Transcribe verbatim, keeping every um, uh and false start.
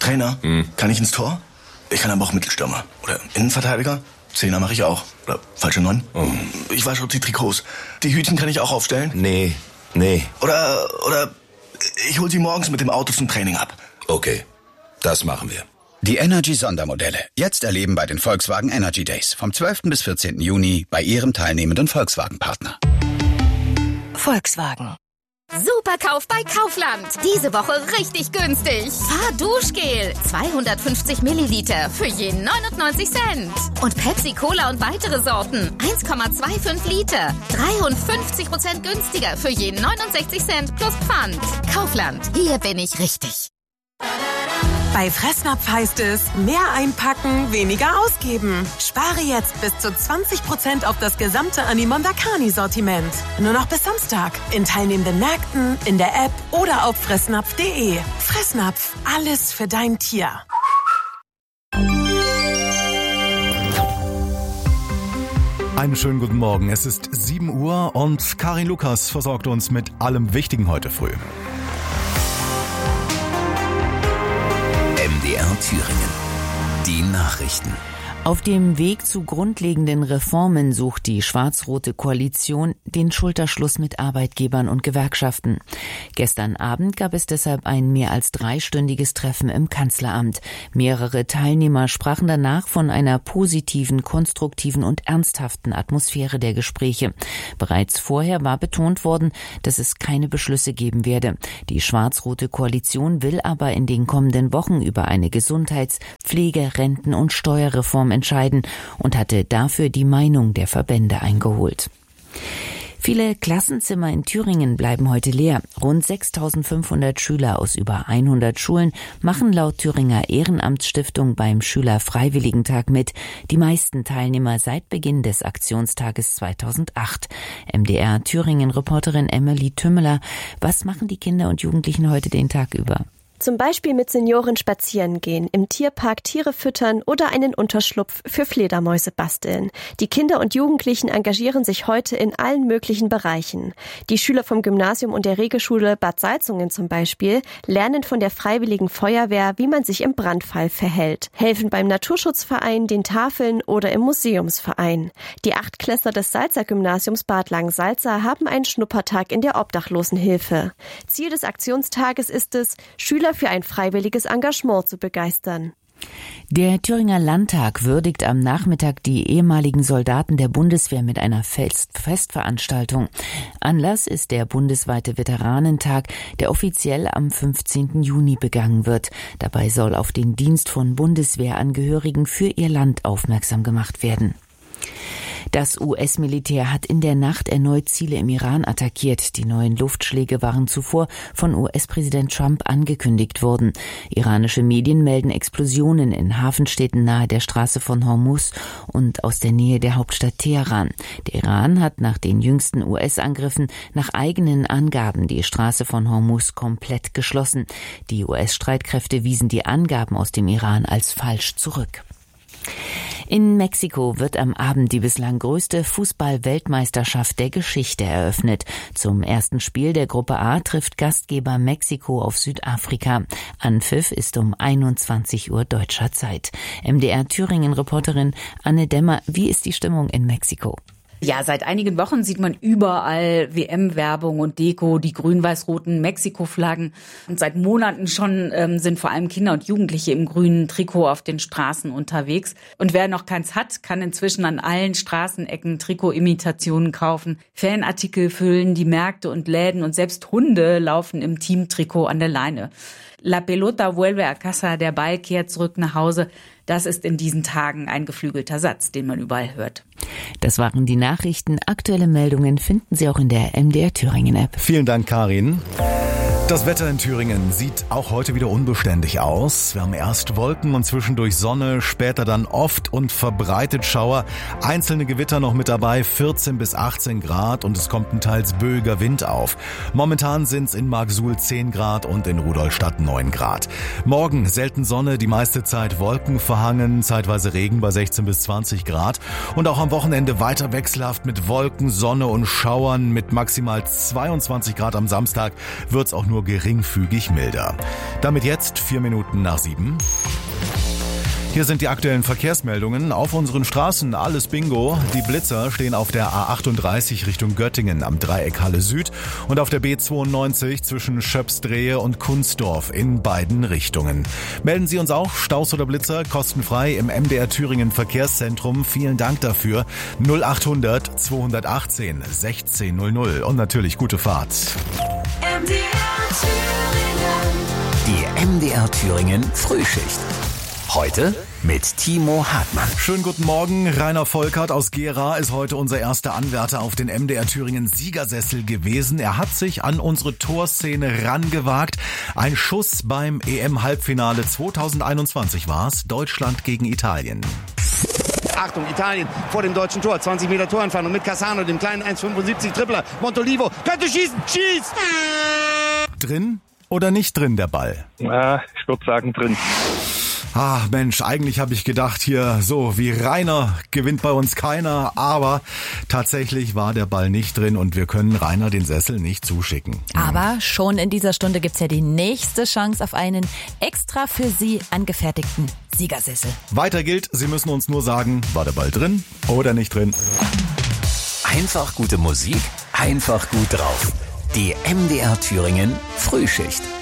Trainer? Hm. Kann ich ins Tor? Ich kann aber auch Mittelstürmer. Oder Innenverteidiger? Zehner mache ich auch. Oder falsche Neun? Oh. Ich wasche auch die Trikots. Die Hütchen kann ich auch aufstellen? Nee, nee. Oder, oder ich hol sie morgens mit dem Auto zum Training ab. Okay, das machen wir. Die Energy-Sondermodelle. Jetzt erleben bei den Volkswagen Energy Days. Vom zwölften bis vierzehnten Juni bei Ihrem teilnehmenden Volkswagen-Partner. Volkswagen. Superkauf bei Kaufland. Diese Woche richtig günstig. Fahrduschgel. zweihundertfünfzig Milliliter für je neunundneunzig Cent. Und Pepsi Cola und weitere Sorten. eins Komma fünfundzwanzig Liter. dreiundfünfzig Prozent günstiger für je neunundsechzig Cent plus Pfand. Kaufland. Hier bin ich richtig. Bei Fressnapf heißt es, mehr einpacken, weniger ausgeben. Spare jetzt bis zu zwanzig Prozent auf das gesamte Animondakani-Sortiment. Nur noch bis Samstag. In teilnehmenden Märkten, in der App oder auf fressnapf punkt de. Fressnapf. Alles für dein Tier. Einen schönen guten Morgen. Es ist sieben Uhr und Karin Lukas versorgt uns mit allem Wichtigen heute früh. M D R Thüringen. Die Nachrichten. Auf dem Weg zu grundlegenden Reformen sucht die schwarz-rote Koalition den Schulterschluss mit Arbeitgebern und Gewerkschaften. Gestern Abend gab es deshalb ein mehr als dreistündiges Treffen im Kanzleramt. Mehrere Teilnehmer sprachen danach von einer positiven, konstruktiven und ernsthaften Atmosphäre der Gespräche. Bereits vorher war betont worden, dass es keine Beschlüsse geben werde. Die schwarz-rote Koalition will aber in den kommenden Wochen über eine Gesundheits-, Pflege-, Renten- und Steuerreform entscheiden und hatte dafür die Meinung der Verbände eingeholt. Viele Klassenzimmer in Thüringen bleiben heute leer. Rund sechstausendfünfhundert Schüler aus über hundert Schulen machen laut Thüringer Ehrenamtsstiftung beim Schülerfreiwilligentag mit. Die meisten Teilnehmer seit Beginn des Aktionstages zweitausendacht. M D R Thüringen-Reporterin Emily Tümmeler. Was machen die Kinder und Jugendlichen heute den Tag über? Zum Beispiel mit Senioren spazieren gehen, im Tierpark Tiere füttern oder einen Unterschlupf für Fledermäuse basteln. Die Kinder und Jugendlichen engagieren sich heute in allen möglichen Bereichen. Die Schüler vom Gymnasium und der Regelschule Bad Salzungen zum Beispiel lernen von der Freiwilligen Feuerwehr, wie man sich im Brandfall verhält, helfen beim Naturschutzverein, den Tafeln oder im Museumsverein. Die Achtklässler des Salzer Gymnasiums Bad Langensalza haben einen Schnuppertag in der Obdachlosenhilfe. Ziel des Aktionstages ist es, Schüler für ein freiwilliges Engagement zu begeistern. Der Thüringer Landtag würdigt am Nachmittag die ehemaligen Soldaten der Bundeswehr mit einer Festveranstaltung. Anlass ist der bundesweite Veteranentag, der offiziell am fünfzehnten Juni begangen wird. Dabei soll auf den Dienst von Bundeswehrangehörigen für ihr Land aufmerksam gemacht werden. Das U S-Militär hat in der Nacht erneut Ziele im Iran attackiert. Die neuen Luftschläge waren zuvor von U S-Präsident Trump angekündigt worden. Iranische Medien melden Explosionen in Hafenstädten nahe der Straße von Hormuz und aus der Nähe der Hauptstadt Teheran. Der Iran hat nach den jüngsten U S-Angriffen nach eigenen Angaben die Straße von Hormuz komplett geschlossen. Die U S-Streitkräfte wiesen die Angaben aus dem Iran als falsch zurück. In Mexiko wird am Abend die bislang größte Fußball-Weltmeisterschaft der Geschichte eröffnet. Zum ersten Spiel der Gruppe A trifft Gastgeber Mexiko auf Südafrika. Anpfiff ist um einundzwanzig Uhr deutscher Zeit. M D R Thüringen-Reporterin Anne Dämmer, wie ist die Stimmung in Mexiko? Ja, seit einigen Wochen sieht man überall W M-Werbung und Deko, die grün-weiß-roten Mexiko-Flaggen. Und seit Monaten schon ähm, sind vor allem Kinder und Jugendliche im grünen Trikot auf den Straßen unterwegs. Und wer noch keins hat, kann inzwischen an allen Straßenecken Trikot-Imitationen kaufen. Fanartikel füllen die Märkte und Läden und selbst Hunde laufen im Teamtrikot an der Leine. La pelota vuelve a casa, der Ball kehrt zurück nach Hause. Das ist in diesen Tagen ein geflügelter Satz, den man überall hört. Das waren die Nachrichten. Aktuelle Meldungen finden Sie auch in der M D R Thüringen-App. Vielen Dank, Karin. Das Wetter in Thüringen sieht auch heute wieder unbeständig aus. Wir haben erst Wolken und zwischendurch Sonne, später dann oft und verbreitet Schauer. Einzelne Gewitter noch mit dabei, vierzehn bis achtzehn Grad und es kommt ein teils böiger Wind auf. Momentan sind es in Marksuhl zehn Grad und in Rudolstadt neun Grad. Morgen selten Sonne, die meiste Zeit Wolken verhangen, zeitweise Regen bei sechzehn bis zwanzig Grad. Und auch am Wochenende weiter wechselhaft mit Wolken, Sonne und Schauern. Mit maximal zweiundzwanzig Grad am Samstag wird es auch nur nur geringfügig milder. Damit jetzt vier Minuten nach sieben. Hier sind die aktuellen Verkehrsmeldungen. Auf unseren Straßen alles Bingo. Die Blitzer stehen auf der A achtunddreißig Richtung Göttingen am Dreieck Halle Süd und auf der B zweiundneunzig zwischen Schöpsdrehe und Kunstdorf in beiden Richtungen. Melden Sie uns auch Staus oder Blitzer kostenfrei im M D R Thüringen Verkehrszentrum. Vielen Dank dafür. null achthundert zweihundertachtzehn sechzehn null null und natürlich gute Fahrt. M D R Thüringen. Die M D R Thüringen Frühschicht. Heute mit Timo Hartmann. Schönen guten Morgen. Rainer Volkert aus Gera ist heute unser erster Anwärter auf den M D R Thüringen Siegersessel gewesen. Er hat sich an unsere Torszene rangewagt. Ein Schuss beim E M-Halbfinale zweitausendeinundzwanzig war's. Deutschland gegen Italien. Achtung, Italien vor dem deutschen Tor. zwanzig Meter Torentfernung mit Cassano, dem kleinen eins fünfundsiebzig Tripler. Montolivo könnte schießen. Schießt! Drin oder nicht drin der Ball? Ja, ich würde sagen drin. Ah, Mensch, eigentlich habe ich gedacht, hier so wie Rainer gewinnt bei uns keiner, aber tatsächlich war der Ball nicht drin und wir können Rainer den Sessel nicht zuschicken. Aber schon in dieser Stunde gibt's ja die nächste Chance auf einen extra für Sie angefertigten Siegersessel. Weiter gilt, Sie müssen uns nur sagen, war der Ball drin oder nicht drin. Einfach gute Musik, einfach gut drauf. Die M D R Thüringen Frühschicht.